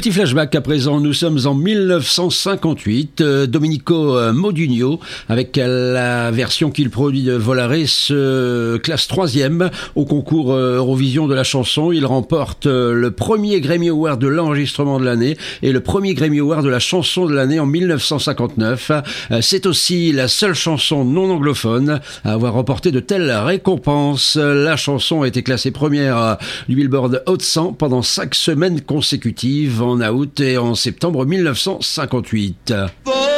Petit flashback à présent, nous sommes en 1958. Domenico Modugno, avec la version qu'il produit de Volare, se classe 3e au concours Eurovision de la chanson. Il remporte le premier Grammy Award de l'enregistrement de l'année et le premier Grammy Award de la chanson de l'année en 1959. C'est aussi la seule chanson non anglophone à avoir remporté de telles récompenses. La chanson a été classée première du Billboard Hot 100 pendant 5 semaines consécutives en août et en septembre 1958.